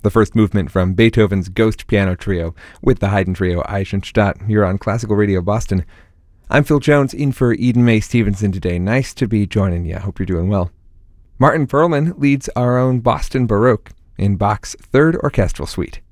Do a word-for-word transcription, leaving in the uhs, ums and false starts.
the first movement from Beethoven's Ghost Piano Trio with the Haydn Trio Eisenstadt. You're on Classical Radio Boston. I'm Phil Jones, in for Eden May Stevenson today. Nice to be joining you. I hope you're doing well. Martin Perlman leads our own Boston Baroque in Bach's Third Orchestral Suite.